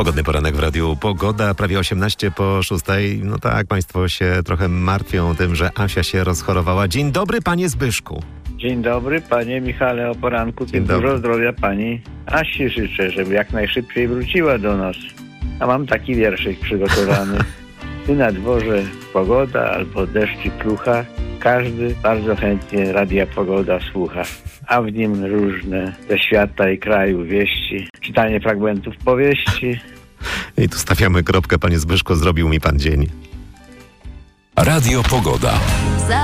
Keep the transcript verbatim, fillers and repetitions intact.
Pogodny poranek w Radiu Pogoda, prawie osiemnaście po szóstej. No tak, państwo się trochę martwią tym, że Asia się rozchorowała. Dzień dobry, panie Zbyszku. Dzień dobry, panie Michale, o poranku. Dzień Dużo dobry. zdrowia pani Asi życzę, żeby jak najszybciej wróciła do nas. A mam taki wierszyk przygotowany. Gdy na dworze pogoda albo deszcz i plucha, każdy bardzo chętnie Radia Pogoda słucha. A w nim różne ze świata i kraju wieści, czytanie fragmentów powieści. I tu stawiamy kropkę, panie Zbyszku, zrobił mi pan dzień. Radio Pogoda.